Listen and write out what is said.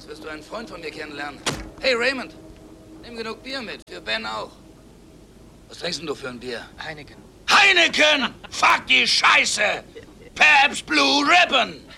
wirst du einen Freund von mir kennenlernen. Hey, Raymond, nimm genug Bier mit. Für Ben auch. Was trinkst denn du für ein Bier? Heineken. Heineken! Fuck die Scheiße! Pabst Blue Ribbon!